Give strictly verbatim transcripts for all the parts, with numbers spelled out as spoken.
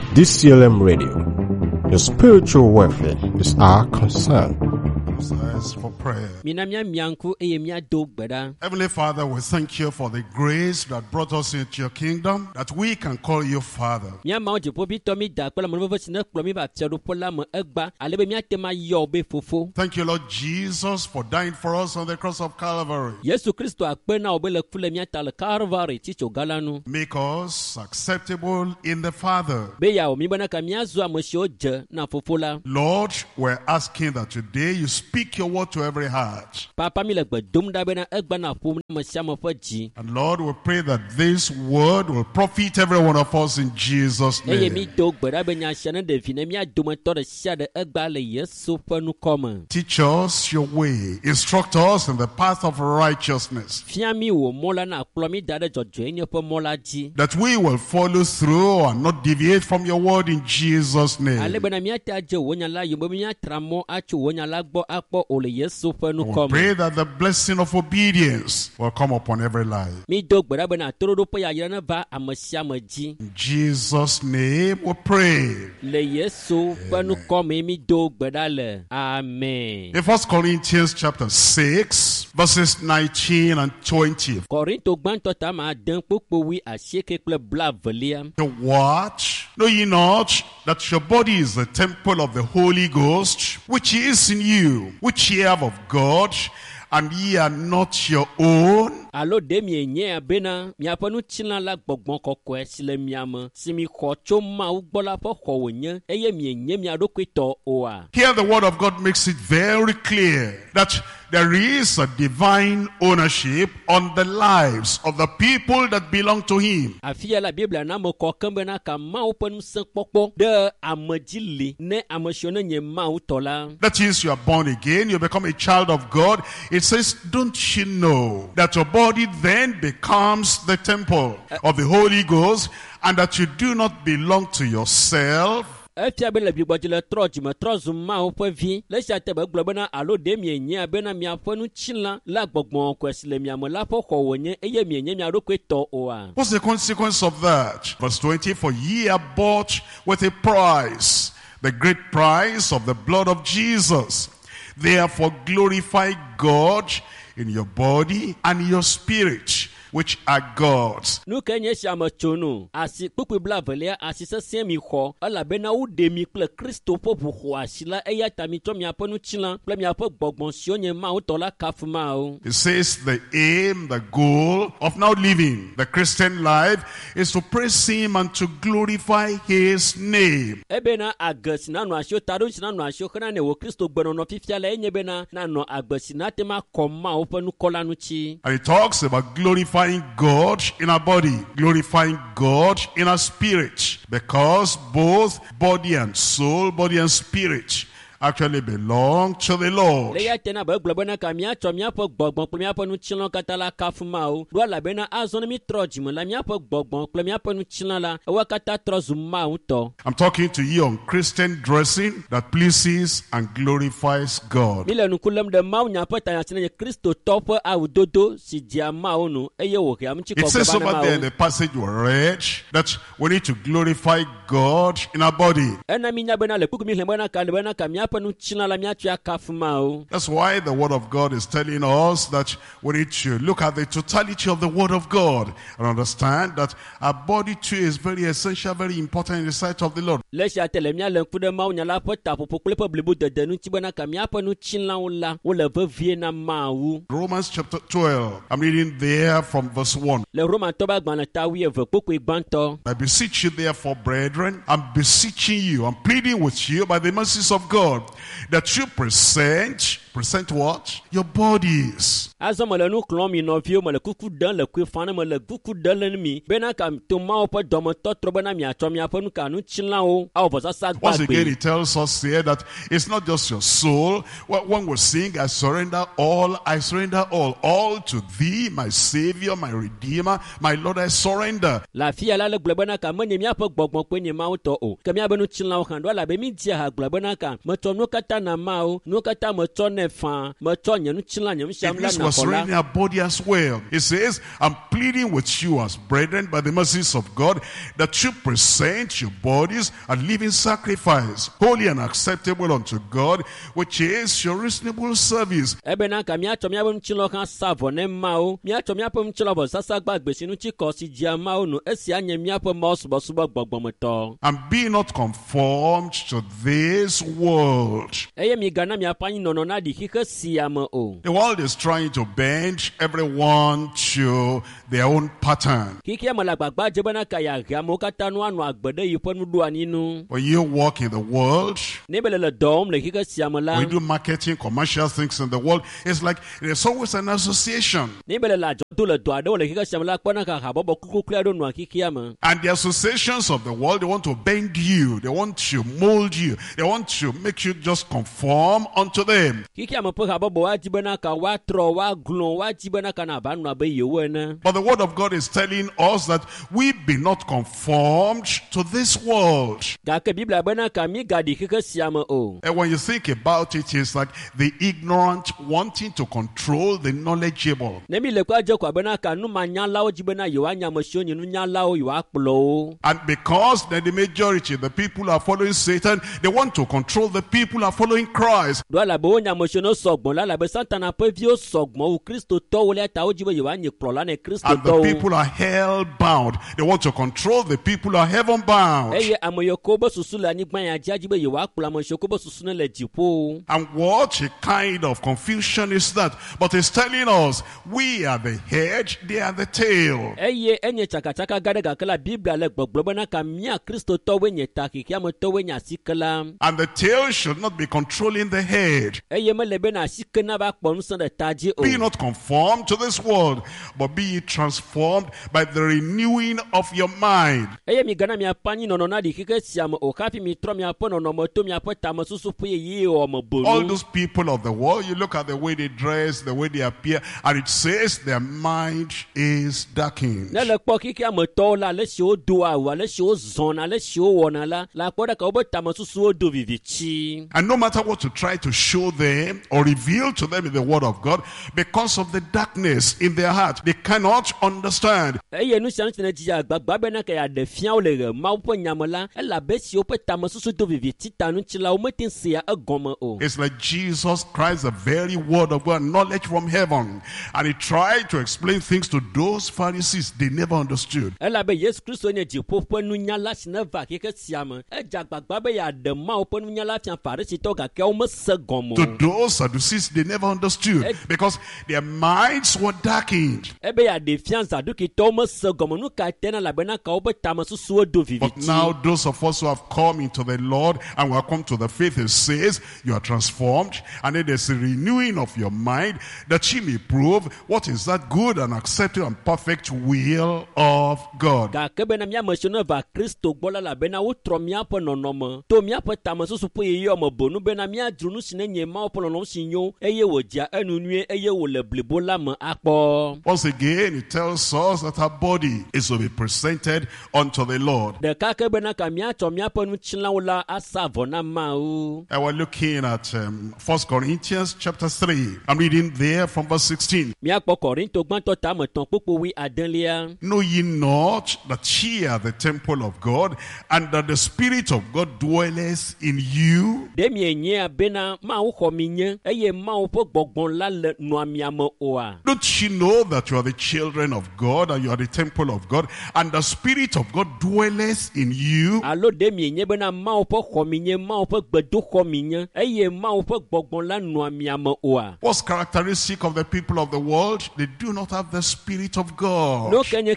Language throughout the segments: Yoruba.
D C L M Radio. Your spiritual welfare is our concern. For prayer. Heavenly Father, we thank you for the grace that brought us into your kingdom, that we can call you Father. Thank you, Lord Jesus, for dying for us on the cross of Calvary. Make us acceptable in the Father. Lord, we're asking that today you speak your word to every heart. And Lord, we pray that this word will profit every one of us in Jesus' name. Teach us your way. Instruct us in the path of righteousness. That we will follow through and not deviate from your word in Jesus' name. We pray that the blessing of obedience will come upon every life. In Jesus' name we pray. Amen. In First Corinthians chapter six, verses nineteen and twenty. To watch, know ye not that your body is the temple of the Holy Ghost, which is in you, which ye have of God, and ye are not your own? Here the word of God makes it very clear that there is a divine ownership on the lives of the people that belong to him. That is, you are born again, you become a child of God. It says, don't you know that your body then becomes the temple of the Holy Ghost, and that you do not belong to yourself? Here the What's the consequence of that? Verse twenty, for ye are bought with a price, the great price of the blood of Jesus. Therefore glorify God in your body and your spirit, which are God's. Here the It says the aim, the goal of now living the Christian life is to praise him and to glorify his name. And it talks about glorifying God in our body, glorifying God in our spirit, because both body and soul, body and spirit actually belong to the Lord. I'm talking to you on Christian dressing that pleases and glorifies God. It says over there in the passage we read that we need to glorify God in our body. That's why the word of God is telling us that we need to look at the totality of the word of God and understand that our body too is very essential, very important in the sight of the Lord. Romans chapter twelve, I'm reading there from verse one. I beseech you therefore, brethren, I'm beseeching you, I'm pleading with you by the mercies of God, that you present, present what? Your bodies. What's the again, it tells us here that it's not just your soul. When we sing, I surrender all, I surrender all, all to thee, my Savior, my Redeemer, my Lord, I surrender. It was raining our body as well. He says, I'm pleading with you as brethren by the mercies of God that you present your bodies a living sacrifice, holy and acceptable unto God, which is your reasonable service. And be not conformed to this world. The world is trying to bend everyone to their own pattern. When you walk in the world, when you do marketing, commercial things in the world, it's like there's always an association. And the associations of the world, they want to bend you, they want to mold you, they want to make you just conform unto them. But the word of God is telling us that we be not conformed to this world. And when you think about it, it's like the ignorant wanting to control the knowledgeable. And because the majority, the people are following Satan, they want to control the people who are following Christ. And the people are hell bound. They want to control the people who are heaven bound. And what a kind of confusion is that? But it's telling us we are the head, they are the tail. And the tail should not be controlling the head. Be not conformed to this world, but be ye transformed by the renewing of your mind. All those people of the world, you look at the way they dress, the way they appear, and it says their mind is darkened. And no matter what you try to show them or reveal to them in the word of God, because of the darkness in their heart, they cannot understand. It's like Jesus Christ, the very word of God, knowledge from heaven, and he tried to explain things to those Pharisees they never understood. To those Sadducees they never understood because their minds were darkened. But now those of us who have come into the Lord and will come to the faith, it says you are transformed, and it is a renewing of your mind that ye may prove what is that good and acceptable and perfect will of God. Once again, it tells us that our body is to be presented unto the Lord. And we're looking at um, First Corinthians chapter three. I'm reading there from verse sixteen. Know ye not that ye are the temple of God, and that the Spirit of God dwelleth in you? Don't you know that you are the children of God, and you are the temple of God, and the Spirit of God dwelleth in you? What's characteristic of the people of the world? They do not have the Spirit of God.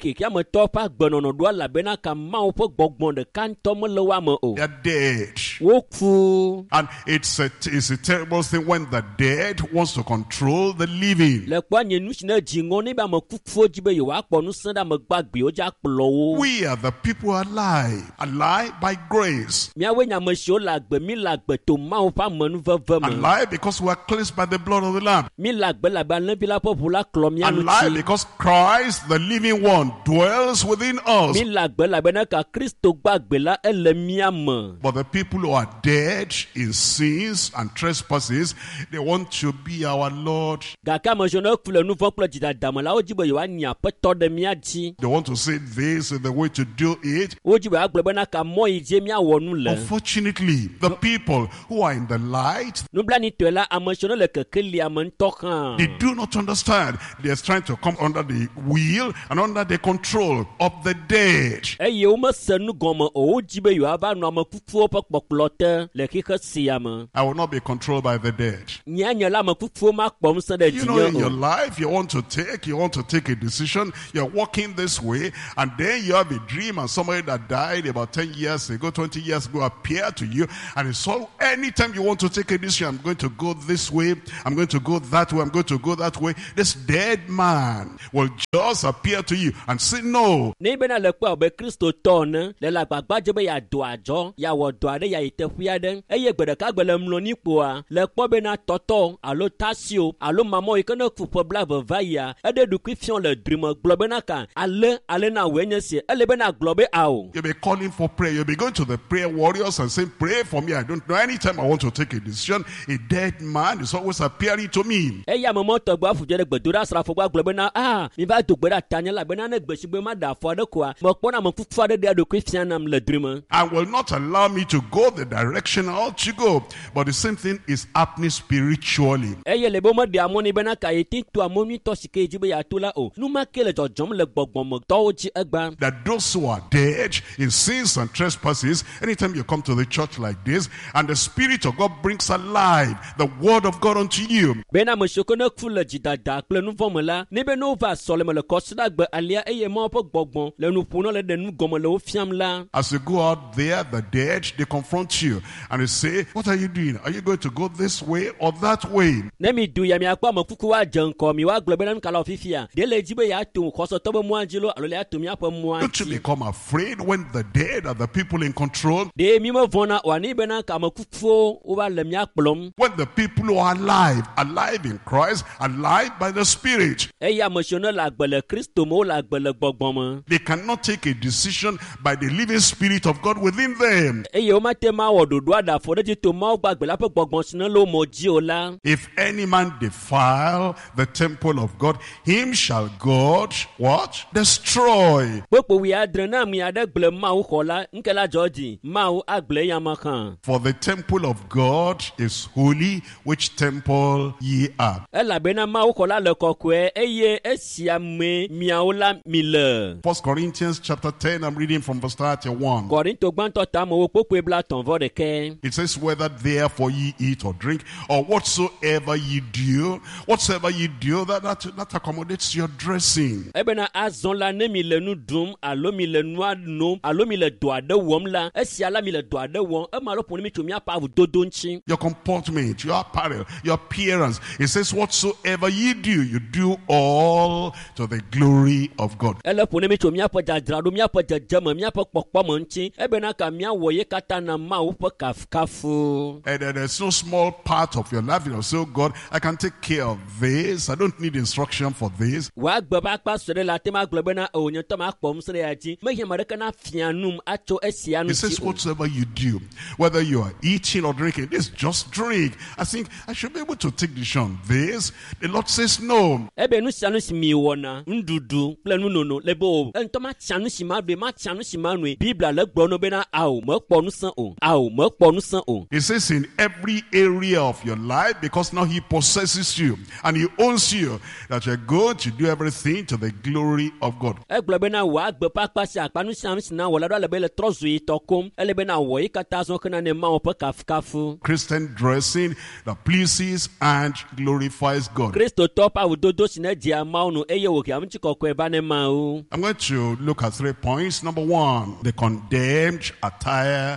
They are dead. And it's a, it's a terrible thing when the dead wants to control the living. We are the people alive, alive by grace. Alive because we are cleansed by the blood of the Lamb. And alive because Christ, the living one, dwells within us. But the people who are dead in sins and trespasses, they want to be our Lord. They want to say this is the way to do it. Unfortunately, the people who are in the light, they do not understand. They are trying to come under the will and under the control of the dead. I will not be controlled by the dead. You know, in your life, you want to take, you want to take a decision, you're walking this way, and then you have a dream, and somebody that died about ten years ago, twenty years ago, appear to you, and it's all, anytime you want to take a decision, I'm going to go this way, I'm going to go that way, I'm going to go that way, this dead man will just appear to you and say no. You'll be calling for prayer. You'll be going to the prayer warriors and saying, pray for me. I don't know. Anytime I want to take a decision, a dead man is always appearing to me. I will not allow me to go the direction I ought to go. But the same thing is happening spiritually. That those who are dead in sins and trespasses, anytime you come to the church like this, and the Spirit of God brings alive the word of God unto you, as you go out there, the dead, they confront you and they say, what are you doing? Are you going to go this way or that way? Don't you become afraid when the dead are the people in control? When the people who are alive, alive in Christ, alive by the Spirit, they cannot take a decision by the living Spirit of God within them. If any man defile the temple of God, him shall God what? Destroy. For the temple of God is holy, which temple ye are. First Corinthians chapter ten, I'm reading from verse thirty-one. It says, whether therefore ye eat or drink, or whatsoever ye do, whatsoever ye do, that, that, that accommodates your dressing. Your comportment, your apparel, your appearance. It says, whatsoever ye do, you do all to the glory of God. And there's no small part of your life, you know, so God, I can take care of this. I don't need instruction for this. It says, whatsoever you do, whether you are eating or drinking, this just drink. I think I should be able to take decision on this. The Lord says no. He says in every area of your life, because now he possesses you and he owns you, that you're going to do everything to the glory of God. Christian dressing that pleases and glorifies God. I'm going to look at three points. Number one, the condemned attire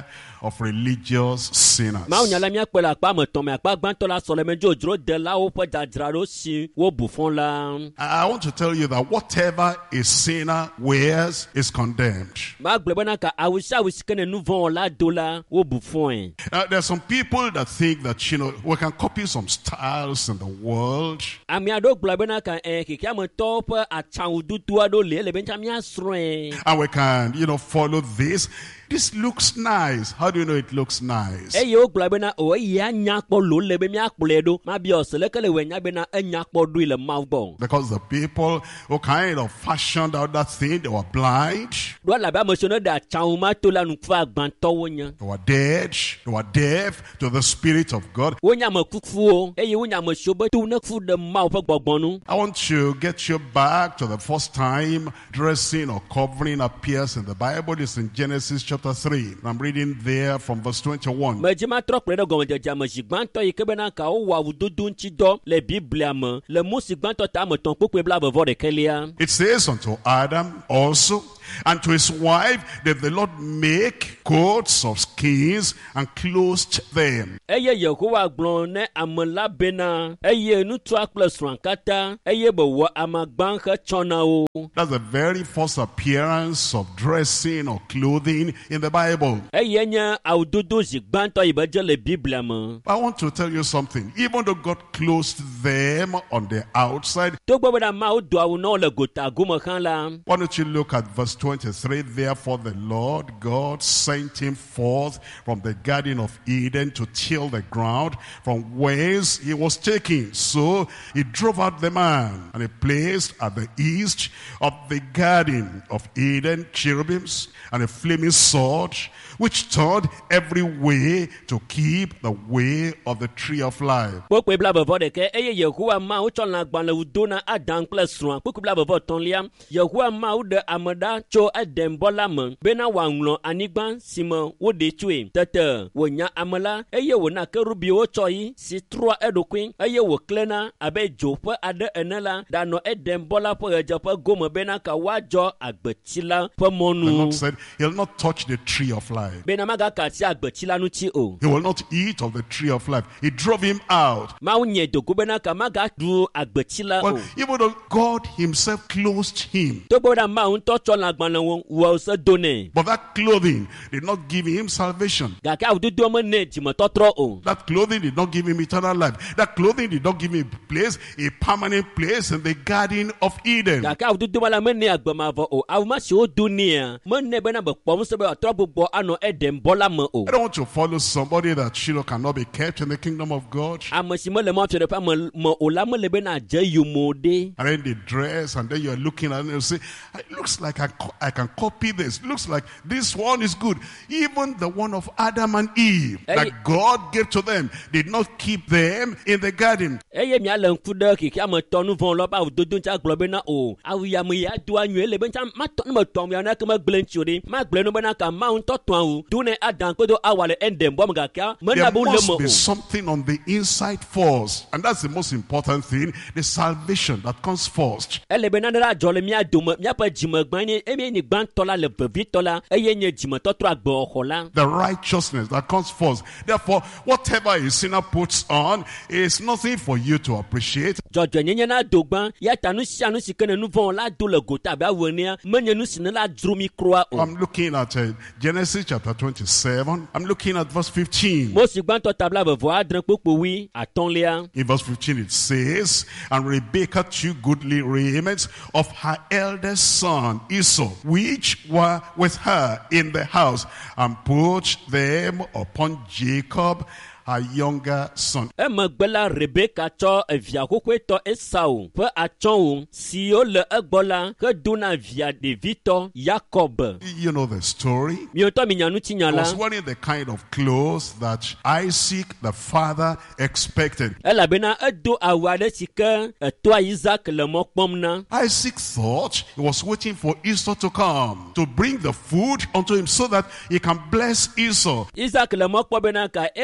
of religious sinners. Ma nya la mia pe la pa mo ton me apa gbanto la so le me jojro de la o pe jadraro si wo bufon la. I want to tell you that whatever a sinner wears is condemned. Ma gble bana ka awisa wiskene nu von la dola wo bufon. Now, there are some people that think that, you know, we can copy some styles in the world. Ami ado gble bana ka eh ki ka mo top a chanwudu tu ado le le ben chamia sroen. And we can, you know, follow this. This looks nice. How do you know it looks nice? E yo gble bana o ya nya po lo le be mi akpledo ma bi osele kele we nya be na enya po do ile mawbo. Because the people who kind of fashioned out that thing, they were blind. Do la ba mo sono da chanwuma to la nu fa gbanto wo nya. They were dead. They were deaf to the Spirit of God. Wo nya mo kufu o e yo nya mo shobe tu na fu de maw fa gbogbonu. I want to get you back to the first time dressing or covering appears in the Bible. It's in Genesis chapter three. I'm reading there from verse twenty-one. Me jima trok pre do gomo jaja mo sigbanto yi ke be na ka o wa wududu nchi do le Biblia mo le mu sigbanto ta mo ton pope bla bevo de kelia. It says unto Adam also, and to his wife did the Lord make coats of skins and clothed them. Eye Yehowa gbon ne amala bena eye nu twa plus rankata eye bo wa amagban ka chona o. That's the very first appearance of dressing or clothing in the Bible. Eye nya awdudu sigbanto yi be je le Biblia mo. I want to tell you something. Even though God clothed them on the outside, To gbo bena ma o do awu no le gota gumo kan la. why don't you look at verse twenty-three? Therefore the Lord God sent him forth from the Garden of Eden to till the ground from whence he was taken. So he drove out the man, and he placed at the east of the Garden of Eden cherubims and a flaming sword, which turned every way to keep the way of the tree of life. Pope bla bevo de ke eye Yehowa ma o chon la gban le wudo na Adam kle sron. Pope bla bevo ton liam Yehowa ma o de amada cho Adam bola mo bena wa nlo anigban simo wo de tue. Tete wo nya amala eye wo na kerubi o choi si trois edoquin eye wo klena abe jope ade enela da no Adam bola po eje po gomo bena ka wa jo agbetila po The monu. Lord said he'll not touch the tree of life. Bena maga ka ti agbetila nu ti o. He will not eat of the tree of life. He drove him out. Ma o nye dogo bena ka maga du agbetila Well, o. even though God himself clothed him, To gbo da ma un to chon la gban le wo wo se done. but that clothing did not give him salvation. Ga ka awdudu mo ne ti mo totro o. That clothing did not give him eternal life. That clothing did not give him a place, a permanent place in the Garden of Eden. Ga ka awdudu mala me ne agbamavo o. Awu ma se o dunia. Mo ne be na be pom se be otro gbogbo ano Edem bola mo o. I don't want to follow somebody that, you know, cannot be kept in the kingdom of God. Amasi mo le mo fere pa mo mo o la mo le be na je yumode. And then they dress, and then you're looking at it and you say, it looks like I, co- I can copy this. Looks like this one is good. Even the one of Adam and Eve Hey. that God gave to them did not keep them in the garden. Eye mi ala nkude ki ki am tonu von lo ba awdudu ncha glo be na o. Awu ya mo ya du anyu le be ncha ma ton mo ton ya na ke ma glen churi. Ma glen no be na ka ma un to ton awu. Du ne Adam ko do awale Edem bom ga ka. Mo na There bu le must mo be o. something on the inside first. And that's the most important thing, the salvation that comes first. Ele be na na jole mi adum mi apa jimagban ni emi ni gban tola le vevi tola eye nye jimo totro agbo ohola. The righteousness that comes first. Therefore, whatever a sinner puts on is nothing for you to appreciate. Jojo nyenye na dogban ya tanu si anu si kene nu von la do le gota ba wonia menye nu si na la drumi kroa o. I'm looking at uh, Genesis chapter twenty-seven. I'm looking at verse fifteen. Mo si gban to tabla bevo adren popo wi atonlia. In verse fifteen it says, and Rebekah took goodly raiments of her eldest son Esau, which were with her in the house, and put them upon Jacob, her younger son. E magbela Rebecca cho via kokwe to Esau pe achon si o le egbola ke dona via de Vito Jacob. You know the story. Mi o to mi nyanu ti He was nyala. wearing the kind of clothes that Isaac, the father, expected. Ela bena edo awade sike eto Isaac le mo kpom na. Isaac thought he was waiting for Esau to come to bring the food unto him so that he can bless Esau. Isaac le mo kpom bena ka Esau na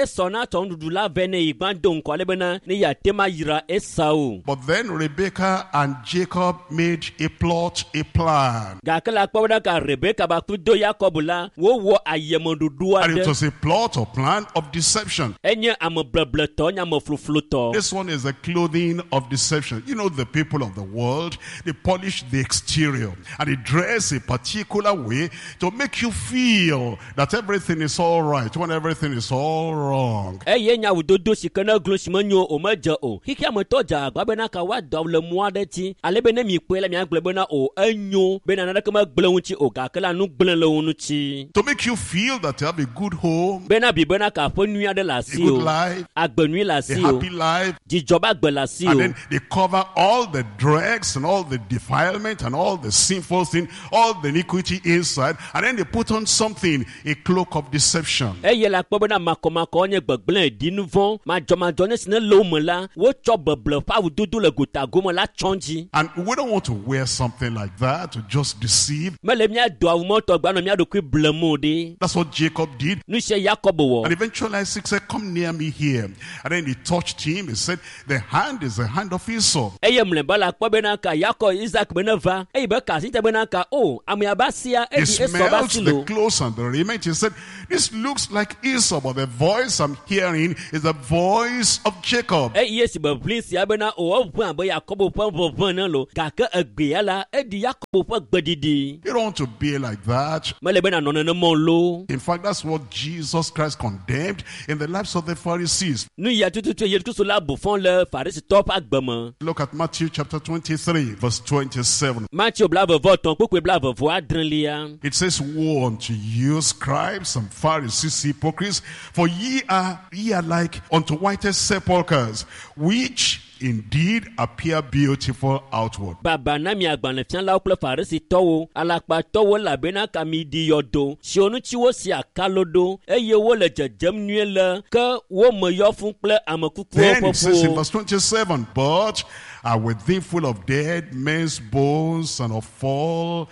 tsɔ nuɖuɖu la vɛ ne yi gbã do ŋkɔ ale bena ne yate ma yira Esau. But then Rebekah and Jacob made a plot, a plan. Gake la kpɔ bena ka Rebeka ba kpli do Yakob la wowɔ ayemɔɖuɖu And it aɖe. was a plot or plan of deception. Enye ame blebletɔ nye ame fluflutɔ. This one is the clothing of deception. You know, the people of the world, they polish the exterior and they dress a particular way to make you feel that everything is all right when everything is all wrong. Eye nyawudodo si ke ne glo si menyo o medze o. Xixi ametɔ dze agba bena ka woadɔ awu le mɔ aɖe dzi. Ale be ne mi kpɔe la miagblɔ bena o enyo bena naneke megblẽ ŋuti o gake la nu gblẽ le wo ŋuti. To make you feel that you have a good home, Bena bi bena ka aƒe nyui aɖe le a asi good o. life, Agbenui le a asi o. happy life. Dzidzɔbagbe le asi And o. then they cover all the dregs and all the defilement and all the sinful thing, all the iniquity inside. And then they put on something, a cloak of deception. Eye la kpɔ bena makɔmakɔ nye gbegblẽ ɖinu vɔ madzɔmadzɔ ne si ne le wo me la wotsɔ beble ƒe awudodo le gotago me la tsɔ dzi. And we don't want to wear something like that to just deceive. Mele míado awu mɔtɔ gbanɔ mía ɖokui blem o ɖe. That's what Jacob did. Nu sia Yakob wɔ. And eventually Isaac said, come near me here. And then he touched him. He said, the hand is the hand of Esau. Eye mlɛba la kpɔ bena ka Yakob Isaac be ne va eye be ka si te bena ka o ame aba sia He edi Esau ba smelled si the lo. clothes and the raiment. He said, this looks like Esau, but the voice I'm hearing is the voice of Jacob. Eye si be ʋli sia bena o ʋe abe Yakob ƒe ʋeʋẽ ne lo gake egbea la edi Yakob ƒe gbeɖiɖi. You don't want to be like that. Mele bena nɔ nenema lo. In fact, that's what Jesus Christ condemned in the lives of the Pharisees. Nu ya tututu Yesu Kristo la bu fɔn le Farisitɔwo ƒe agbe me. Look at Matthew chapter twenty-three, verse twenty-seven. Matthew blavevɔ tɔn kpekpe blavevɔ adrelia. It says, woe unto you, scribes and Pharisees, hypocrites, for ye are ye are like unto whitest sepulchres, which indeed appear beautiful outward. Baba na mi agbalẽfialawo kple Farisitɔwo alakpatɔwo elabena ka mi ɖi yɔdo siwo ŋuti wosi akalo ɖo eye wole dzedzem nyuie le ke wo me yɔ fũu kple ame kukuwo Then it says in ƒe verse twenty-seven, but are within full of dead men's bones and of all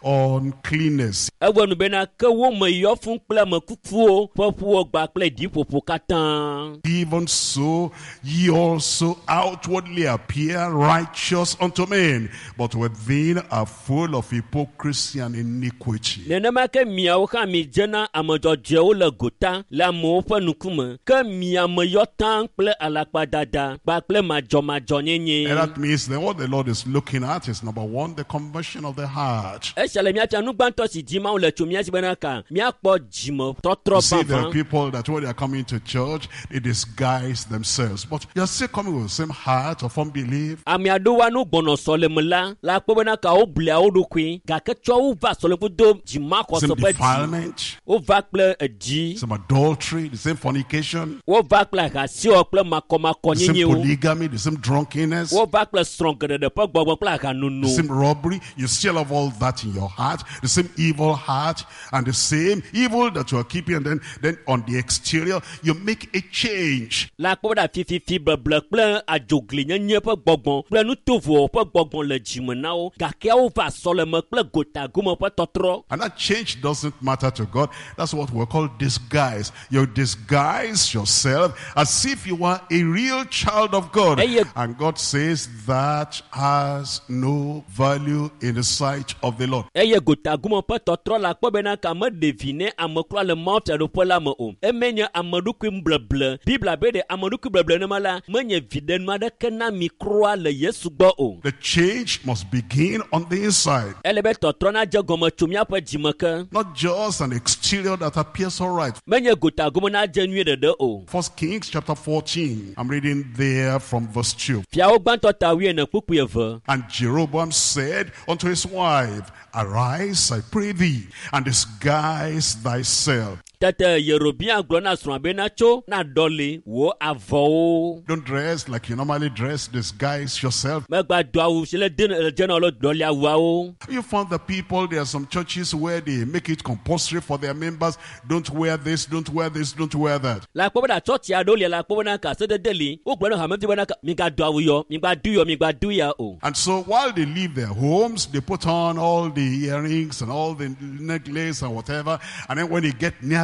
uncleanness. egbe nu bena ke wo me yɔ fũu kple ame kukuwo ƒe ƒuwo gba kple ɖiƒoƒo katã. Even so, ye also outwardly appear righteous unto men, but within are full of hypocrisy and iniquity. Nenema ke miawo hã mi dzena ame dzɔdzɔewo le gota le amewo ƒe ŋkume ke mia me yɔ tã kple alakpadada kpakple madzɔmadzɔnyenye. And that means that what the Lord is looking at is number one, the conversion of the heart. Esia le míafia nu gbãtɔ si dzi Mawu le tso mía si bena ka míakpɔ dzime tɔtrɔ You see, there are vavã. people that when they are coming to church, they disguise themselves. But you're still coming with the same heart of unbelief. Ame aɖewoa nu gbɔnɔ sɔleme la la kpɔ bena ka woblia wo ɖokui gake tsɔ wova sɔleme do dzimaxɔse Same ƒe dzi. defilement, Wova kple edzi. same adultery, the same fornication, Wova kple ahasiwɔ kple makɔmakɔ the same nyenyewo. polygamy, the same drunkenness, Wova kple srɔ̃ geɖeɖe ƒe gbɔgbɔ kple the ahanono. same robbery. You still have all that in your heart, the same evil heart, and the same evil that you are keeping. And then, then on the exterior, you make a change. La kpɔ bena fififi beble kple adzogli nyenye ƒe gbɔgbɔ kple nutovo ƒe gbɔgbɔ le dzime na wo gake wova sɔleme kple gotagome ƒe tɔtrɔ. And that change doesn't matter to God. That's what we call disguise. You disguise yourself as if you are a real child of God. Hey, And God says that has no value in the sight of the Lord. Eye gotagome ƒe tɔtrɔ la kpɔ bena ka me ɖevi ne amekura le mawufiaɖoƒe la me o. Emenye ameɖokui bleble. Bibla be ɖe ameɖokui bleble ne ma la menye viɖenu aɖeke na mi kroa le Yesu gbɔ o. The change must begin on the inside. Ele be tɔtrɔ na dze gɔme tso míaƒe dzime ke. Not just an exterior that appears all right. Menye gotagome na dze nyuie ɖeɖe o. First Kings chapter fourteen. I'm reading there from verse two. Fiawo gbãtɔ ta wuiene kpukpui eve. And Jeroboam said unto his wife, arise, I pray thee, and disguise thyself. Tete Yerobia gblɔ na srɔ̃a bena tso na ɖɔli wo avɔwo. Don't dress like you normally dress, disguise yourself. Megba do awu si le de le dze na le ɖɔli awuawo. You found the people, there are some churches where they make it compulsory for their members, don't wear this, don't wear this, don't wear that. La kpɔ bena tsɔtsi aɖewo li la kpɔ bena ka sedede li. Wogblɔ na hamevi bena ka migba do awu yɔ, migba du yɔ, migba du ya o. And so while they leave their homes, they put on all the earrings and all the necklace and whatever. And then when they get near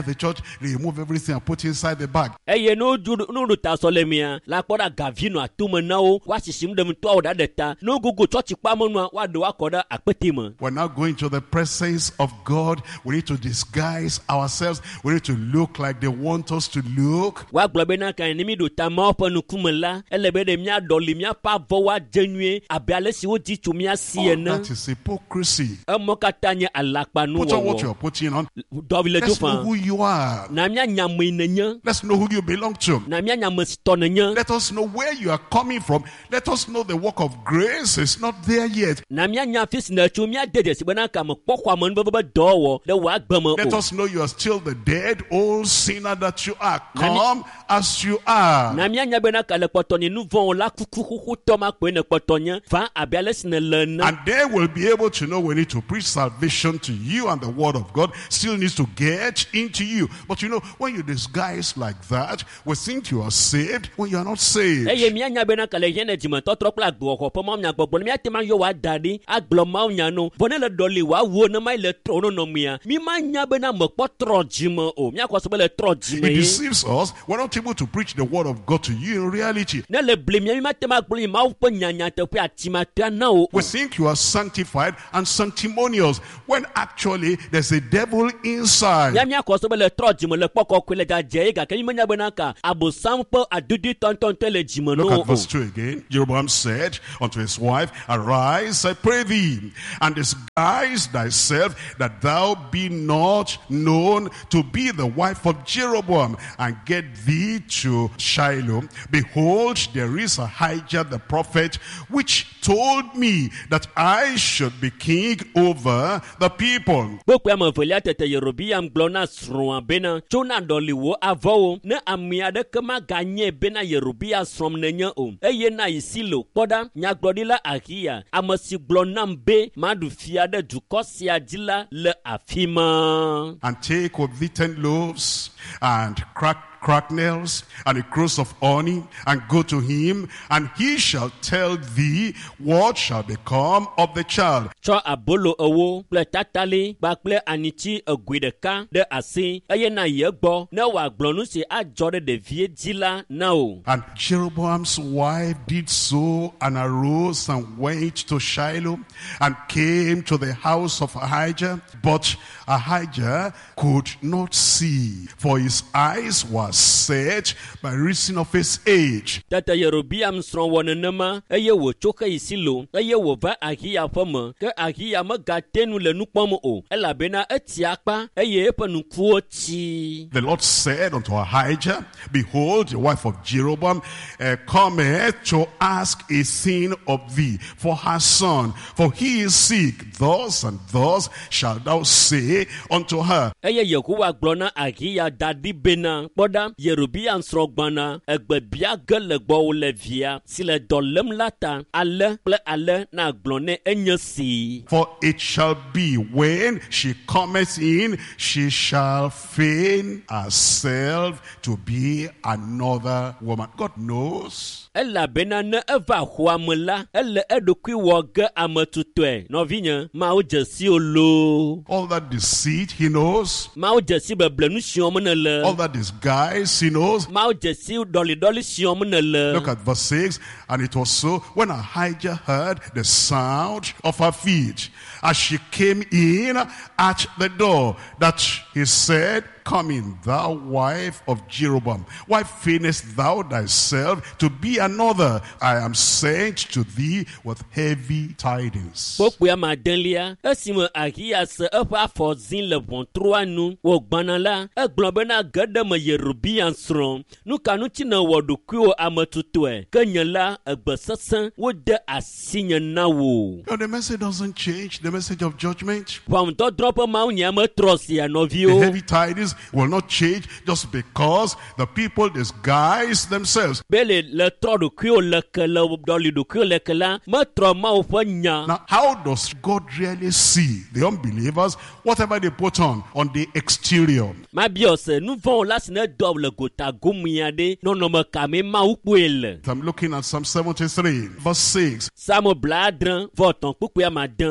the church, they remove everything and put inside the bag. Eye no du no do ta solemia la koda gavino atuma nawo wa sisim dem to oda deta no gugu church pamonu wa do akoda akpetima. We're now going to the presence of God. We need to disguise ourselves. We need to look like they want us to look. Wa globe na kan nimi do ta ma opa no kumala elebe de mia doli mia pa vo wa genue abiale si wo di tumia sie na. That is hypocrisy. Emo katanya alakpa no wo. Put on what you're putting on. Let's know who you are. Na mia nyam nenya. Let's know who you belong to. Na mia nyam sto nenya. Let us know where you are coming from. Let us know the work of grace is not there yet. Na mia nya fis na chumia dede si bana ka mo pokwa mo baba dowo de wa gbamo. Let us know you are still the dead old sinner that you are. Come as you are. Na mia nya bena ka le potoni nu von la kukuku to ma pe ne potonya va abiale sine lena. And they will be able to know we need to preach salvation to you, and the word of God still needs to get into you. But you know, when you disguise like that, we think you are saved when you are not saved. Eye mia nya bena ka le yene jima to tro pla gbo ko pom nya gbogbo mi atema yo wa dadi aglo ma nya no bone le doli wa wo na mai le trono no mia mi ma nya bena mo potro jima o mi akoso be le tro jima. It deceives us. We're not able to preach the word of God to you in reality. Na le blame mi ma tema gboli ma po nya nya te pe atima te na o. We think you are sanctified and sanctimonious when actually there's a devil inside. Ya mi akoso be le tro jima le poko ko le ga je ga ke mi nya bena ka abosam po adudi tonton te le jima no. Look at verse two again. Jeroboam said unto his wife, Arise, I pray thee, and disguise thyself, that thou be not known to be the wife of Jeroboam, and get thee to Shiloh. Behold, there is Ahijah the prophet, which told me that I should be king over the people. Bokwe amavelia tete Yerobiam glona sron bena chona doliwo avo ne amia de kema ganye bena Yerobia srom nenya o eye na isilo poda nyaglodila akia amasi glonam be madu fia de dukosia dila le afima. And take with thee ten loaves and crack cracknels and a cruse of honey, and go to him, and he shall tell thee what shall become of the child. Cho abolo owo ple tatali ba ple aniti agwideka de asi eye na yegbo na wa glonu si ajore de vie dila na o. And Jeroboam's wife did so, and arose and went to Shiloh, and came to the house of Ahijah. But Ahijah could not see, for his eyes were set by reason of his age. Tata Yerobiam sron wonenema eye wo choka isilo eye wo va Ahia fama ke Ahia magatenu le nukpomo o elabena etiakpa eye epanu kuoti. The Lord said unto Ahijah, Behold, the wife of Jeroboam uh, cometh to ask a thing of thee for her son, for he is sick. Thus and thus shalt thou say unto her. Eye Yehowa glona Ahia dadi bena poda Yerobiam srogbana egbebia gele gbo le via si le dolem lata ale ple ale na glone enyesi. For it shall be when she cometh in, she shall feign herself to be another woman. God knows. Ella bena ne eva huamela elle edokwi woge amatutwe no vinya ma o jesi olo. All that deceit he knows. Ma o jesi beblenu siomonele. All that disguise he knows. Ma o jesi doli doli siomonele. Look at verse six. And it was so, when Ahijah heard the sound of her feet, as she came in at the door, that he said, Come in, thou wife of Jeroboam. Why feignest thou thyself to be another? I am sent to thee with heavy tidings. Pokwe madenlia esimo Ahia se efa fozin le bon trois nu wo gbanala e globena gade me Yerobiam sron nu kanu ti na wodokuo amatutwe kenyela egbesesen wo de asinya nawo. No, the message doesn't change, the message of judgment. Pam to drop ma unya ma trosia novio. The heavy tidings will not change just because the people disguise themselves. Bele le trodo kuo le kele doli do kuo le kele ma tro ma ofanya. Now, how does God really see the unbelievers? Whatever they put on, on the exterior. Ma biose nous vont là sine double gota gumiade no no ma kame ma ukwele. I'm looking at Psalm seventy-three, verse six. Samo bladran voton pukwe madan. Their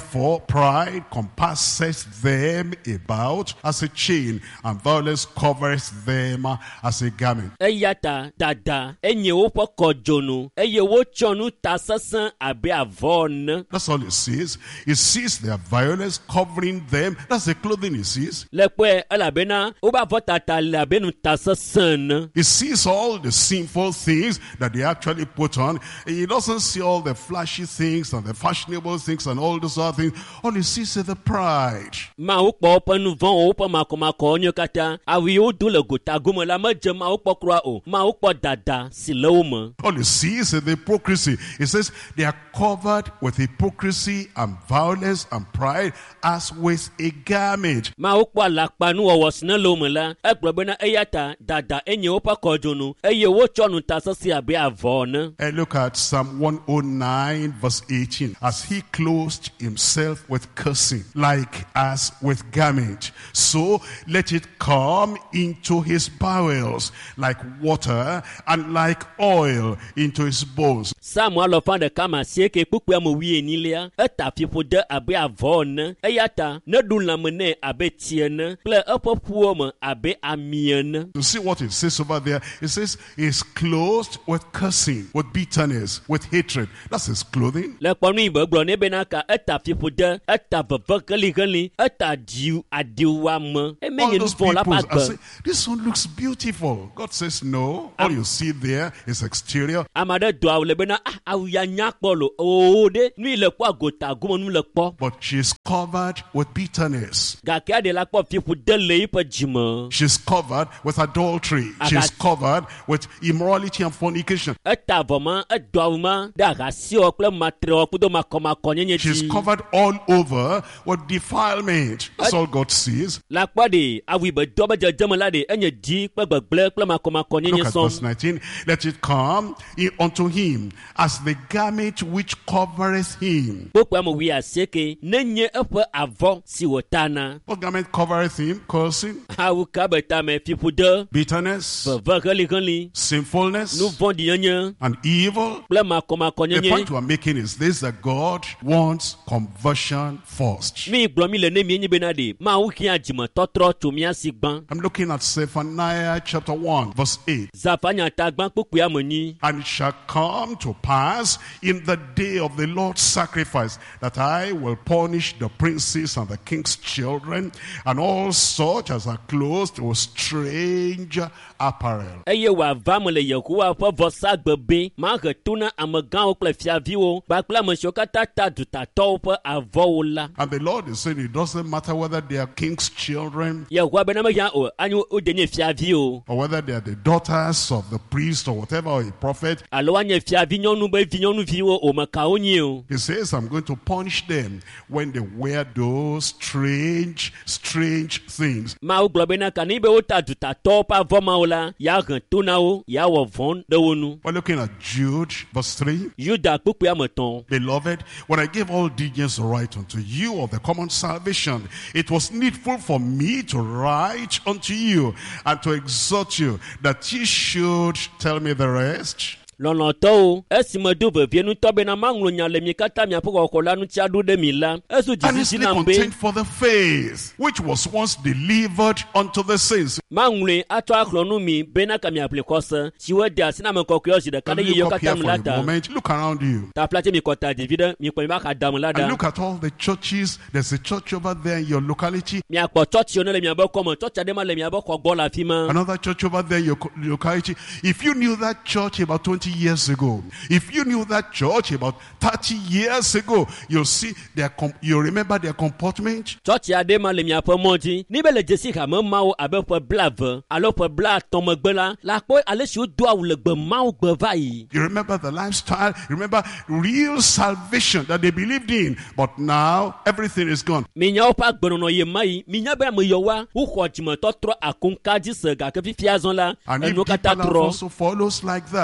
Therefore, pride compasses them about as a chain, and violence covers them as a garment. Eyata dada enye wopo kojonu eye wo chonu tasasan abe avon. That's all it sees. It sees their violence covering them. That's the clothing it sees. Lekwe alabena uba votata labenu tasasan. It sees all the sinful things that they actually put on. It doesn't see all the flashy things and the fashionable things and all those other things. All it sees is the pride. Ma ukpo panu von upo makomako nyokata awi udu le gota gumola maje ma ukpo krua o ma ukpo dada siloma. All it sees is the hypocrisy. It says they are covered with hypocrisy and violence and pride as with a garment. Ma ukpo lakpanu owosna lomela egbebena eyata dada enye upo kojonu eye wo chonu tasasi abe avon. And look at Psalm one oh nine verse eighteen. As he clothed himself with cursing, like as with garment, so let it come into his bowels, like water and like oil into his bones. Samuel ofande kama sieke pukwe mo wie nilia eta people de abe avon eyata ne dunla mene abe tiene ple opopuo mo abe amien. You see what it says over there? It says he's clothed with cursing, with bitterness, with hatred. That's his clothing. Le ponu ibegro ne benaka eta people de eta vavakali gani eta diu adiwam e menye nu fon la pas. This one looks beautiful. God says no. All you see there is exterior. Amade doa le bena ah awuya nyakpolo o de nu le kwa gota gumo nu le kpo. But she's covered with bitterness. Gakia de la kpo people de le ipa jima. She's covered with adultery. She's covered with immorality and fornication. Eta voma edwauma da rasio ple matrio kudo makoma konyenye. She's covered all over with defilement. That's all God sees. La kpo de awi be doba jajama de enye di pe gbegle ple makoma konyenye som. Verse nineteen, let it come in unto him as the garment which covereth him. What garment covereth him? Cursing, bitterness, sinfulness, and evil. The point we are making is this, that God wants conversion first. I'm looking at Zephaniah chapter one verse eight. And it shall come to pass in the day of the Lord's sacrifice that I will punish the princes and the king's children and all such as are clothed with strange apparel. And the Lord is saying it doesn't matter whether they are king's children or whether they are the daughters of the priest or whatever, or a prophet. He says, I'm going to punish them when they wear those strange, strange things. We're looking at Jude, verse three. Beloved, when I gave all diligence to write unto you of the common salvation, it was needful for me to write unto you and to exhort you that ye should tell me the rest. Lonoto esimodu bevienu tobe na manglo nyale mikata miapoko kolanu tiadu de mila esu jisi nambe for the faith which was once delivered unto the saints. Mangwe ato aklonu mi bena kamia plekosa siwe dia sina mekokyo jide kade yo kata mlada. Look around you. Ta plate mi kota divide mi kwa maka damlada. And look at all the churches. There's a church over there in your locality. Mi akpo church yonele mi aboko mo church adema le mi aboko gbola fima. Another church over there in your locality. If you knew that church about twenty years ago, if you knew that church about thirty years ago, you'll see their you remember their comportment. Church adema le mi apomonti ni bele Jessica mo mawo abepo blave alopo bla tomogbela la po alesi do awulegbe mawo gbe vai. You remember the lifestyle, you remember real salvation that they believed in, but now everything is gone. Minya opa gbonono ye mai minya be mo yowa uko jimoto tro akunka jisega ke fifiazon la and if people also follows like that, what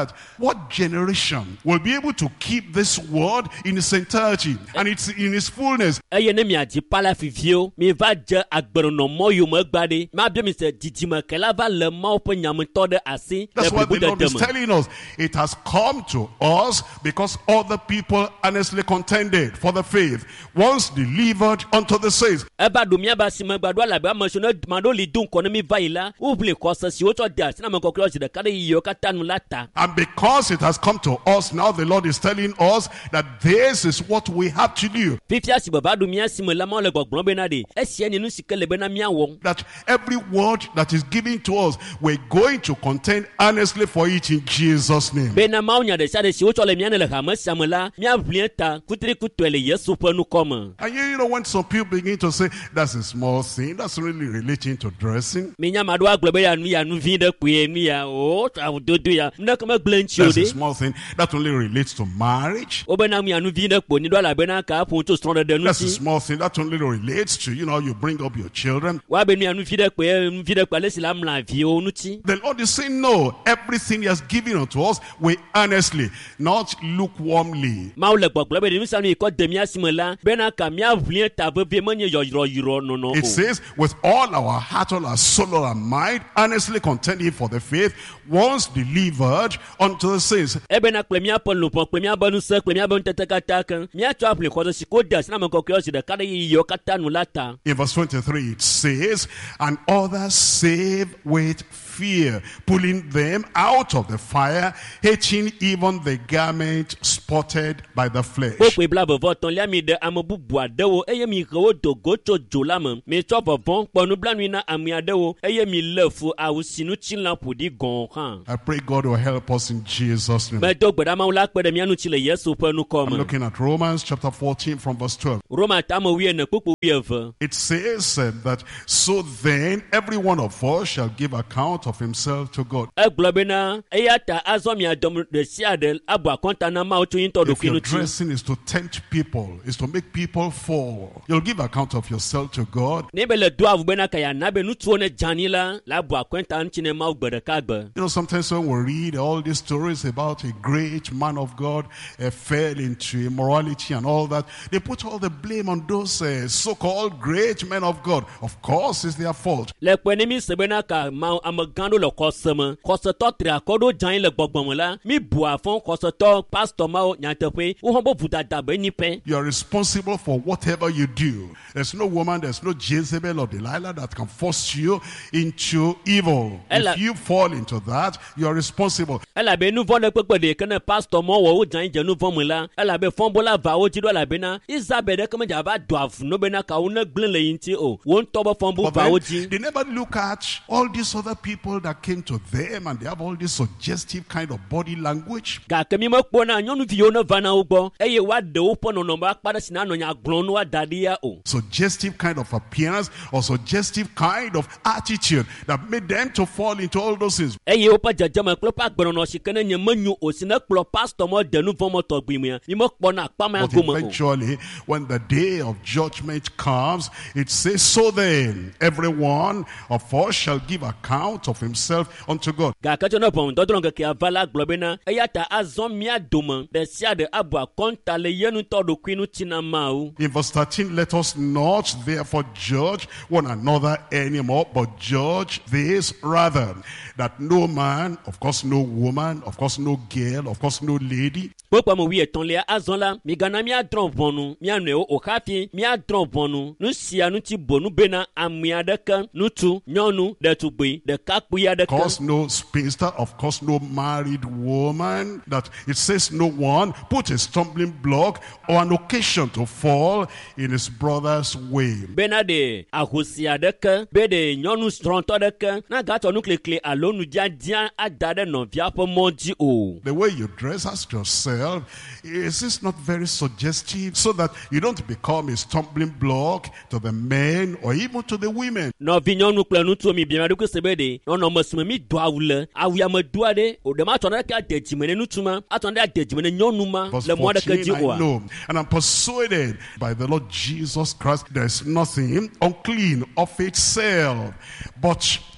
what generation will be able to keep this word in its entirety and it's in its fullness? Eye ne miadzi pala fivio mi va je agbrono moyo megbade ma bi mi se didime kela va le ma ope nyameto de asi. That's what the Lord is telling us. It has come to us because other people honestly contended for the faith, once delivered unto the saints. Eba do mi aba si megbado la ba mentionne mando li dun kono mi va ila oubli kosa si oto dia si na me koklo de kade yo katanu lata. And because it has come to us now, the Lord is telling us that this is what we have to do. Fifia si baba do mi asi me la ma le gbogbon be na de esi eni nu sikele be na mi awo. That every word that is given to us, we're going to contend honestly for it in Jesus' name. Be na ma onya de sa de si oto le mi le ha ma samela mi avlienta kutri kutwele yesu pe nu come. And you, you know, when some people begin to say that's a small thing, that's really relating to dressing. Mi nya ma do aglobe ya nu ya nu vi de kwe nu ya o ta do do ya na kama glenchi o That's de. a small thing that only relates to marriage. O be na mi anu vi de kpo ni do la be na ka pon to strong de nu That's a si. small thing that only relates to, you know, you bring up your children. Wa be mi anu vi de kpo nu vi de kpo le si la mla vi o nu ti. The Lord is saying no, everything He has given unto us, we honestly, not lukewarmly. Ma o le gbogbo be ni sa nu ko de mi asime la be na ka mi avlienta ve ve menye yo yiro yiro no no. It says, with all our heart, all our soul, all our mind, honestly contending for the faith, once delivered unto the saints. Ebe na kple mi apon lu pon kple mi abonu se kple mi abonu tete kata kan mi ato apli ko si ko de na me ko kyo si de kada yi yo kata nu lata. In verse twenty-three it says, and others save with fear, pulling them out of the fire, hating even the garment spotted by the flesh. Po pe bla bovo ton lia mi de amobubu adewo eye mi rewo dogo cho jolam mi to bovon ponu blanu na ami adewo eye mi lefu awusinu chinla podi gon kan. I pray God will help us in Jesus' name. Me do gbeda ma ula pe de mi anu chile yesu pe nu I'm kom. looking at Romans chapter fourteen from verse twelve. Roma ta mo wi na popo wi eve. It says uh, that, so then every one of us shall give account of himself to God. E globe na eya ta azo mi adom de sia de abo akonta na ma otu yin to do If your kinu ti. dressing is to tempt people, is to make people fall, you'll give account of yourself to God. Ne be le do avu be na ka ya na be nu tuo ne janila la abo akonta nchi ne ma gbede ka gbe. You know, sometimes when we read all these stories about a great man of God uh, fell into immorality and all that, they put all the blame on those uh, so-called great men of God. Of course, it's their fault. Le pe ne mi se be na ka ma amagando le koseme koseto tri akodo jan le gbogbon la mi bu afon koseto pastor ma o nyantepe wo ho bo budada be ni pe. You are responsible for whatever you do. There's no woman, there's no Jezebel or Delilah that can force you into evil. Ella- If you fall into that, you are responsible. Ela be nu vole pepe de kene pastor mo wo jan je nu vom la ela be fon bola va o ti do la be na Isabel de kama ja ba do af no be na ka una glen le yinti o won to bo fon bu But va o then, ti. they never look at all these other people that came to them and they have all this suggestive kind of body language. Ga kemi mo po na nyonu vi o na va na ugbo eye wa de o po no no ba pada sina no nya glon no adade ya o. Suggestive kind of appearance or suggestive kind of attitude that made them to fall into all those things. Eye o pa jaja ma klo pa gboro no shikene nye manyu o sina klo pastor mo de nu vom to gbimu ya mi mo po na pa ma But go mo. eventually, when the day of judgment comes, it says, so then, everyone of us shall give account of himself unto God. Ga ka jono bon do dron ke avala globe na eya ta azon mi adoma de sia de abo akonta le yenu to do kwinu tina mau. In verse thirteen, let us not therefore judge one another anymore, but judge this rather, that no man, of course no woman, of course no girl, of course no lady, Popo mo wi eton le azon la mi gana mi adron bonu mi anu o okafi mi adron bonu nu sia nu ti bonu bena amia de kan nu tu nyonu de tugbe de kapuya de of kan. course no spinster, of course no married woman, that it says no one put a stumbling block or an occasion to fall in his brother's way. Bena de ahosia de kan be de nyonu stronto de kan na gato nu klekle alonu dia dia adade no via po monji o. The way you dress, ask yourself, is this not very suggestive so that you don't become a stumbling block to the men or even to the women? No vinyonu kle nu tu mi bia de ko sebe de no no masme mi do awule awia ma do ade o de ma to na ka de jimene nu tuma atonde de jimene nyonu ma Verse le mo de ka fourteen, ji I o. know, and I'm persuaded by the Lord Jesus Christ, there is nothing unclean of itself, but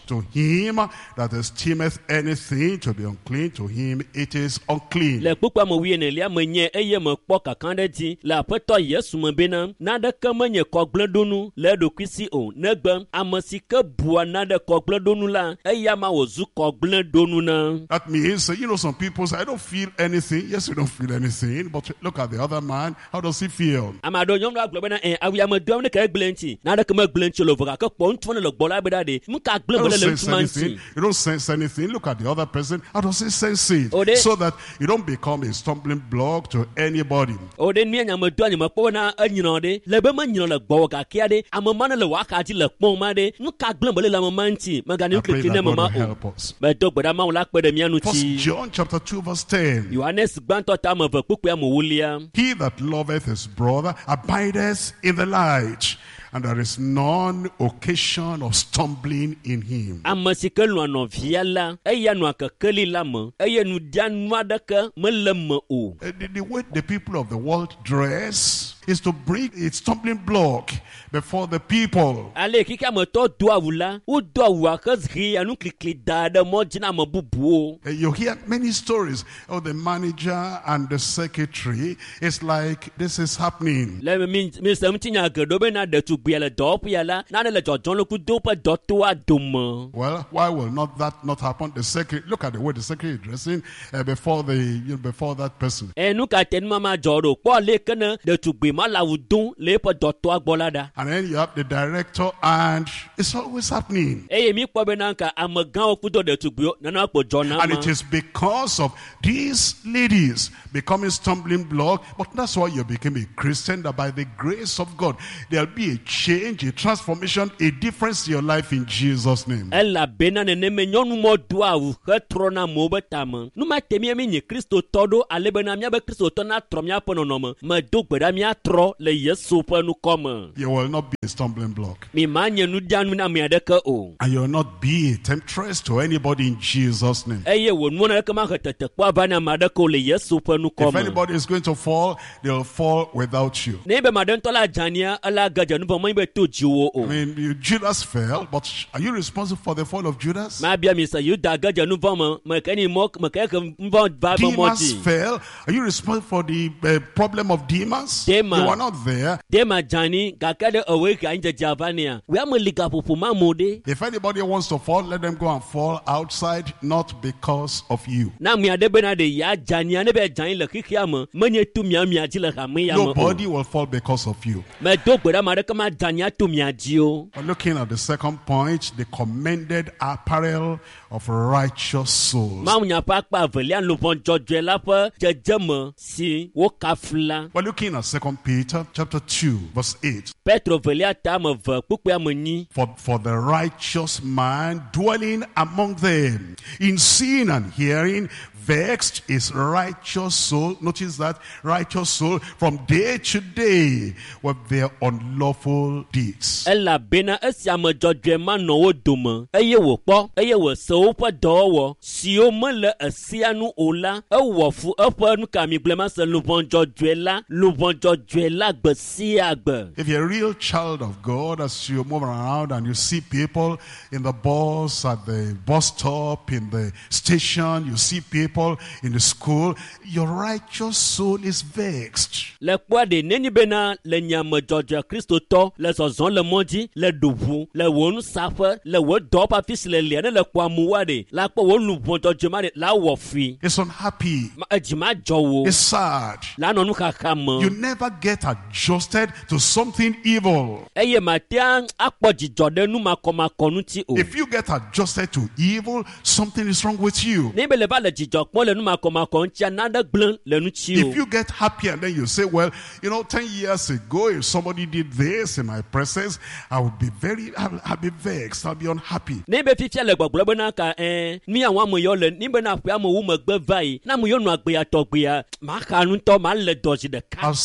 to him that esteemeth anything to be unclean, to him it is unclean. Le kpukpa mo wie ne lia me nye eye me kpɔ kakan ɖe dzi le aƒetɔ Yesu me bena naɖeke menye kɔgblẽɖonu le eɖokui si o negbe ame si ke bua naɖe kɔgblẽɖonu la eya ma wòzu kɔgblẽɖonu na. That means, you know, some people say, I don't feel anything. Yes, you don't feel anything, but look at the other man. How does he feel? Ame aɖewo nyɔnu agblɔ bena ɛ awi ame dɔm ne ke egblẽ ŋuti naɖeke megblẽ ŋuti le vɔ gake kpɔ ŋutu ne le gbɔ la be ɖa ɖe nu ka gblẽ You be don't le le sense ŋutuma anything. ŋuti. You don't sense anything. Look at the other person. How does he sense it? Oh, they- So that you don't become a stumbling block to anybody. O ɖe nua nyame do anyame kpɔ bena enyinɔ ɖe le be menyinɔ le gbɔwɔ gakea ɖe ame ma ne le wɔ axa dzi le kpɔm ma ɖe nu ka gblẽ be le le ame ma ŋuti megane I nu pray klikli that ne ame God ma will o. help us. Medo gbe ɖa Mawu la kpe ɖe mía First ŋuti. John chapter two verse ten. Yohanes gbãtɔ ta ame eve kpukpui ame ewolia. He that loveth his brother abideth in the light, and there is none occasion of stumbling in him. Ame si ke lɔ̃a nɔvia la eya nɔa kekeli la me eye nuɖianu aɖeke mele me o. Uh, The, the way the people of the world dress is to bring a stumbling block before the people. Ale kike ametɔ do awu la wodo awua hehe anu klikli da ɖe mɔ dzi na ame bubuwo. Uh, You hear many stories of the manager and the secretary. It's like this is happening. Le mi mi sɛm ti nya geɖewo bena ɖetugbia le dɔwɔƒea la nane le dzɔdzɔm le kudo ƒe dɔtoa dome. Well, why will not that not happen? The secretary, look at the way the secretary is dressing uh, before the you know, before that person. E nu ka te nu ma ma dzɔ ɖo kpɔ le ke ne ɖetugbi ma le awu dom le eƒe dɔtoa gbɔ la ɖa. And then you have the director, and it's always happening. Eye mi kpɔ bena nka amegãwo kudo ɖetugbiwo nana kpo dzɔna And ma. it is because of these ladies becoming stumbling block. But that's why you became a Christian, that by the grace of God, there'll be a change, a transformation, a difference in your life in Jesus' name. Elabena neneme nyɔnu mɔ do awu hetrɔ na amewo be tame. Nu ma te mía mi nye kristotɔ ɖo ale bena míabe kristotɔ na trɔ míaƒe nɔnɔme me do gbe ɖa míatrɔ le Yesu ƒe nukɔme. You will not be a stumbling block. Mi ma nye nuɖianu na ame aɖeke o. And you will not be a temptress to anybody in Jesus' name. Eye wò nuwo aɖeke ma he tetekpɔ ava ne ame aɖeke o le Yesu ƒe If nukɔme. anybody is going to fall, they'll fall without you. Ne be ame aɖe ŋutɔ la dzania ela gadze nu vɔ menye be to dziwò I o. mean, you, Judas fell, but are you responsible for the fall of Judas? Ma bia mi sɛ Yuda gadze nu vɔ me meke ni mɔ meke ke nu vɔ va be mɔ Demas dzi. fell. Are you responsible for the uh, problem of Demas? Demas. You were not there. De ma dzani gake ɖe ewoe ke anyidzedze ava nea. Wea me li gaƒoƒo ma mo ɖe. If anybody wants to fall, let them go and fall outside, not because of you. Na ame aɖe bena ɖe ya dzania ne be dzani le xixia me menye to mia mia dzi le hame ya me o. Nobody will fall because of you. Medo gbe ɖa ame aɖeke ma dzania to mia dzi o. We're looking at the second point, the commended apparel of righteous souls. Mawu nya ƒe akpa evelia lobɔ dzɔdzɔe la ƒe dzedzeme si wo kafu la. We're looking at Second Peter chapter two, verse eight. Petro velia ta ame eve kpukpui ame nyi. For, for the righteous man dwelling among them in seeing and hearing, vexed his righteous soul. Notice that righteous soul from day to day with their unlawful deeds. Elabena esi ame dzɔdzɔe ma nɔ wo dome eye wòkpɔ eye wòse woƒe dɔwɔwɔ siwo mele esia nu o la ewɔ fu eƒe nukami gblẽma se lobɔ dzɔdzɔe la lobɔ dzɔdzɔe la gbe sia gbe. If you're a real child of God, as you move around and you see people in the bus, at the bus stop, in the station, you see people in the school, your righteous soul is vexed. Le kpɔa ɖe nenyi bena le nyame dzɔdzɔe kristotɔ le zɔzɔm le mɔ dzi le ɖuʋu le wò nusaƒe le wò dɔwɔƒe afi si le lia ne le kpɔa mu wa ɖe la kpɔ wò lubɔ dzɔdzɔe ma ɖe la wɔ fui. It's unhappy. Ma- edzi ma dzɔ wo It's sad. la nɔ nuxaxa You me never get adjusted to something evil. eye matea akpɔ dzidzɔ ɖe nu makɔmakɔ ŋuti o. If you get adjusted to evil, something is wrong with you. Ne be le va le dzidzɔ kpɔm le nu makɔmakɔ ŋutia nane gblẽ le ŋuti If o. you get happy and then you say, well, you know, ten years ago, if somebody did this in my presence, I would be very, I'll, I'll be vexed, I'll be unhappy. Ne be fifia le gbɔgblɔ bena ka ɛɛ nu àwọn ame yɔ le ni bena ƒe ame wu megbe va yi na ame yɔ nɔ agbea tɔgbea maxa nutɔ ma le dɔdzi ɖeka. I'll say, what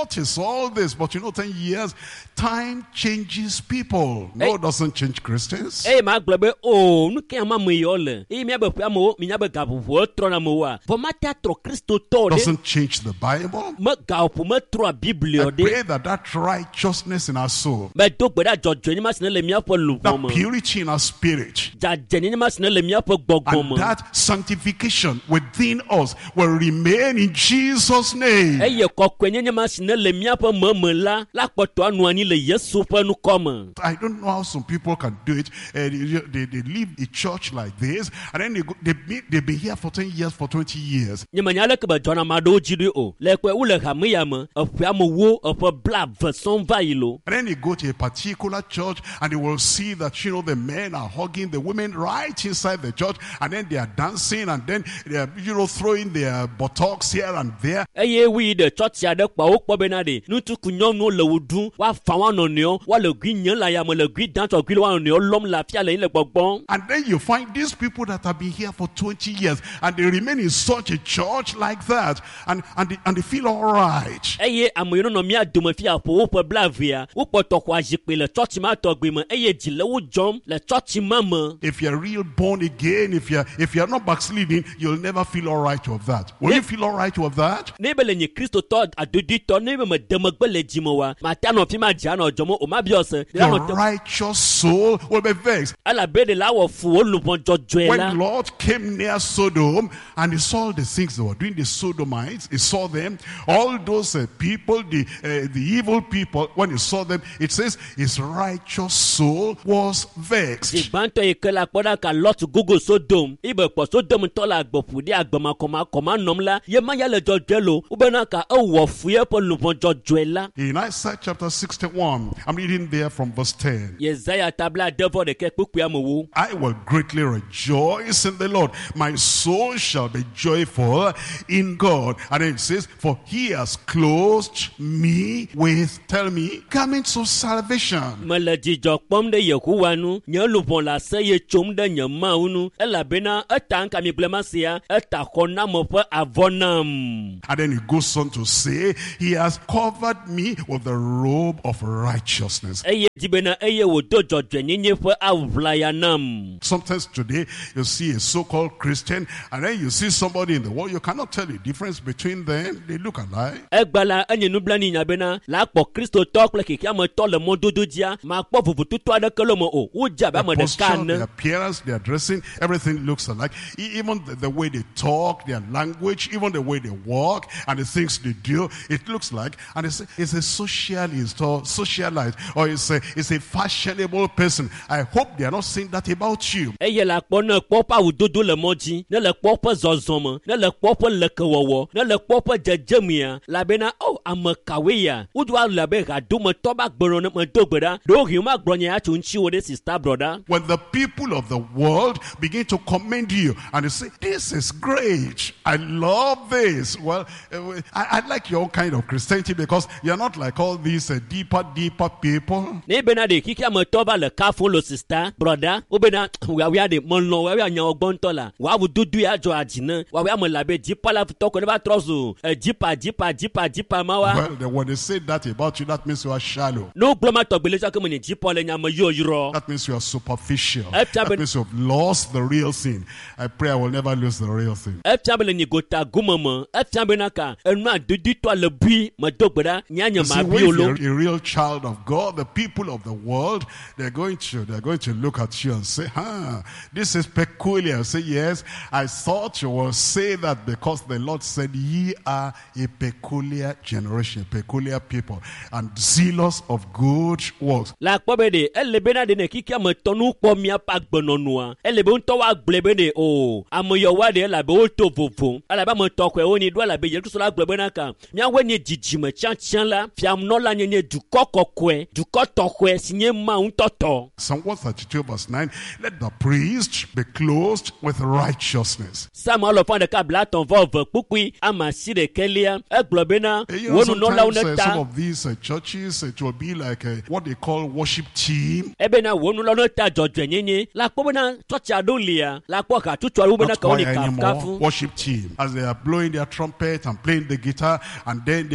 what is all this? But you know, ten years, time changes people. No, Hey. it doesn't change Christians. Eh ma globe oh nu ke ma me yo le. E mi abe amo mi nya be gabu vo tro na mo wa. Vo ma ta tro Kristo to de. Doesn't change the Bible. Me gabu me tro a Bible I de. pray that that righteousness in our soul, Me do gbe da jojo ni ma sine le mi apo lu that mo. purity in our spirit, Ja je ni ma sine le mi apo gbogbo and mo. that sanctification within us will remain in Jesus' name. E ye kokwe ni ma sine le mi apo mo mo la la poto anu ani le Yesu pe nu ko mo. I don't know how some people can do it. Uh, they, they, they leave a church like this, and then they go, they be, they've been here for ten years, for twenty years. Ni ma nya le ke be jona ma do ji o. Le kwe u le ha me ya mo. E fia mo wo e fo bla version va yilo. And then they go to a particular church, and they will see that, you know, the men are hugging the women right inside the church, and then they are dancing, and then they are, you know, throwing their buttocks here and there. E ye wi de church ya de pa o po be na de. Nu tu ku nyonu le wudun wa fa wa no ni o. Wa le gwi nyan la ya mo le gwi dan to gwi wa no ni o lom la fia le le gbogbon. And then you find these people that have been here for twenty years, and they remain in such a church like that, and, and, they, and they feel all right. E ye amoyo no mi adum fia po o po bla via. O po to kwa jipe le church ma to gbi mo. E ye ji le wo jom le church ma mo. If you're real born again, if you're, if you're not backsliding, you'll never feel all right with that. Will Yeah. you feel all right with that? Ne be le ni Kristo to adodi to ne be me dem gbe le ji mo wa. Ma ta no fi ma ja no jomo o ma bi ose. Your righteous soul will be vexed. Ala be de la wo fu o lupon jojo When la. Lot came near Sodom and he saw the things they were doing, the Sodomites, he saw them, all those uh, people, the uh, the evil people, when he saw them, it says his righteous soul was vexed. Igbanto e ke la poda ka Lot Google Sodom. Ibe po Sodom to la gbofu de agbama koma koma nom la. Ye ma ya le jojo lo. U be na ka e wo fu ye po lupon jojo la. In Isaiah chapter sixty-one, I'm reading there from verse ten. Yesaya tabla devo de ke pupu ya mo wo. I will greatly rejoice in the Lord. My soul shall be joyful in God. And then it says, for he has clothed me with, tell me, garments of salvation. Me le jijo pom de Yehowa nu. Nye lupon la se ye chom de nye ma unu. E la bena e tan ka mi blema sia. E ta kona mo pe avonam. And then he goes on to say, he has covered me with the robe of righteousness. E ye jibena e ye wo do jojo nye nye pe avla ya nam. Sometimes today, you see a so-called Christian, and then you see somebody in the world, you cannot tell the difference between them. They look alike. Egbala enye nubla ni nyabena la kpo Kristo to kple keke ame to le mododo dia ma kpo vuvututu ade ke le mo o wo ja ba Their me de posture, kan their appearance, their dressing, everything looks alike. E- Even the, the way they talk, their language, even the way they walk, and the things they do, it looks like. And it's, it's a socialist or socialite, or it's a, it's a fashionable person. I hope they are not saying that about you. eye la kpo ne kpo pa wudodo le moji ne le kpo pe zozome ne le kpo pe lekewowo ne le kpo pe jejemia la bena o ame kawe ya udu la be ga do me to ba gboro ne me do gbeda do hi ma gboro nya chu nchi wo de sister brother. When the people of the world begin to commend you and they say, this is great, I love this. Well, uh, I, I like your kind of Christianity because you're not like all these uh, deeper, deeper people. Ne bena de kiki ame to ba le ka fun lo sister brother o bena wa wi ade mo lo wa wi anya ogbon to la wa wududu ya jo ajina wa wi ame la be jipa la to ko ne ba trozo e jipa jipa jipa jipa ma wa. Well, then when they say that about you, that means you are shallow. No gloma to gbele so ke mo ni jipa le nya mo yo yiro. That means you are superficial. That That means you have lost the real thing. I pray I will never lose the real thing. E fiambe ni gota gumama e fiambe na ka enu adudi to le bi mo dogbeda nya nya You see, ma when bi olo. you're a real child of God, the people of the world, they're going to they're going to look at you and say, huh, this is peculiar. Say, yes, I thought you will say that because the Lord said, ye are a peculiar generation, peculiar people, and zealous of good works. La kpobe de ele bena de ne kiki ame tonu kpo mia pa gbenonua ele be nto wa gblebe de o amoyo wa de la be o to vovo ala ba mo to kwe oni do la be je so la gblebe na ka mia we ni jijime chanchan la fiam no la nye du kokokwe du kotokwe sinye ma untoto. Psalm one thirty-two verse nine, let the priest be clothed with righteousness. Sama lo fa de ka bla ton vove pupui ama si de kelia e gblebe na You know, wonu no la sometimes uh, some uneta of these uh, churches, it will be like uh, what they call worship team. ebe na wonu la uneta jojo nyenye la kpobe na church adolia la kpo ka tutu ube na Not ka oni choir kaf anymore, kafu. worship team. As they are blowing their trumpet and playing the guitar, and then they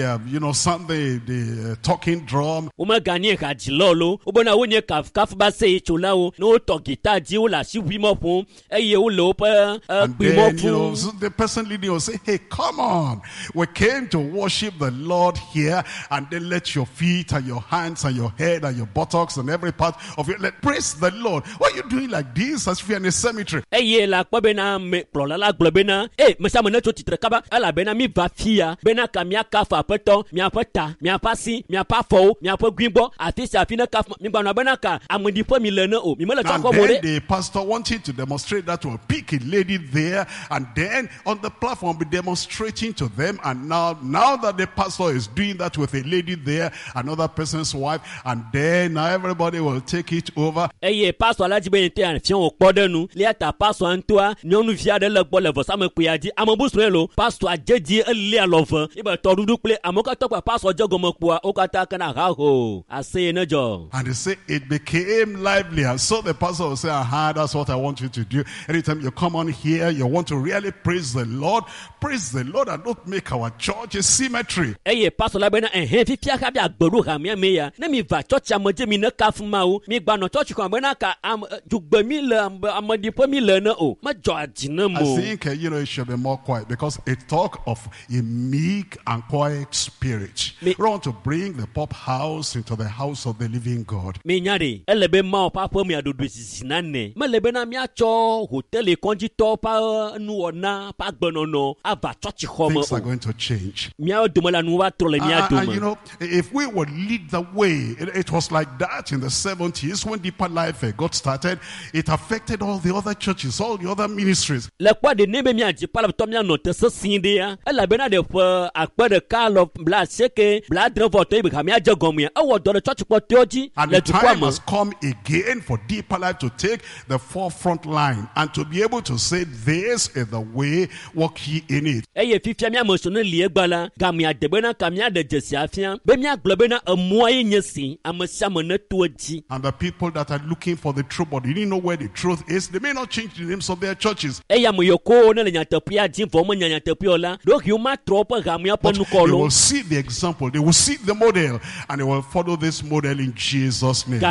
uh, you know, something, the uh, talking drum. Uma gagné kadilolo, ubona wonye kaf kaf ba se chulao, no to guitar di la si wimo fun, eye o lo pa And then, you know, so the person leading will say, hey, come on. We came to worship the Lord here, and then let your feet and your hands and your head and your buttocks and every part of it, let praise the Lord. Why are you doing like this as if you're in a cemetery? Eye la kwa bena me plola la globena, eh, me sa mena to titre kaba, ala bena mi va fia, bena ka mia kafa peton, mia peta, mia pasi, mia pa fo, mia pa gwimbo, ati sa fina kaf, mi bana bena ka, amudi po mi lena o, mi mele And chako then more. the pastor wanted to demonstrate that to a pick a lady there, and then on the platform be demonstrating to them. And now, now that the pastor is doing that with a lady there, another person's wife, and then now everybody will take it over. Eye pastor la jibe nte an fion o kpode nu, li ata pastor antoa, nyonu via de le gbo le vo sa me pe adi, ambo srelo, pastor ajeji ele alove, ibe to dudu ple, amoka to pa pastor jogomo kwa, o kata kana ha ho, ase ne jo. And they say it became lively, and so the pastor will say, aha, that's what I want you to do. Anytime you come on here, you want to really praise the Lord, praise the Lord, and don't make our church a cemetery. Eye pastor la bena en fi fia ka bia gboru ha mi me ya, na mi va church amoje mi ne ka fuma o, mi gba no church ko bena ka am jugbe mi le amodi po mi le na o, ma jo adina mo. I think, uh, you know, it should be more quiet, because it talk of a meek and quiet spirit. Me- We want to bring the pop house into the house of the living God. Me nyare, elebe ma o pa po mi adodo sisi na ne. Ma lebe na mi a cho hotel e konji to pa nu ona pa gbonono, ava church ho mo. Things are going to change. Mi a do la nu wa tro le mi a Uh, do and you mo. know, if we would lead the way, it, it was like that in the seventies when Deeper Life uh, got started. It affected all the other churches, all the other ministries. Le kwa de nebe mi a ji pa la to mi a no te se sin de ya. Elebe na de fo akpa de ka lo bla seke, bla dre vo to ibe ka mi a je gomu ya. E wo do le church po teoji, And le the tu kwa time mo. has come again for Deeper Life to take the forefront line and to be able to say, this is the way, walk ye in it. Eye fifia mi amosono lie gbala, ga mi adebe na ka mi ade jesi afia. Be mi aglobe na amoa ye nyesi, amosia mo na tuoji. And the people that are looking for the truth, but they didn't know where the truth is, they may not change the names of their churches. Eya mo yoko na le nyatapia din fo mo nyanyatapia la. Do ki o ma tropa ga mi But aponu they kolo. will see the example, they will see the model, and they will follow this model in Jesus' name.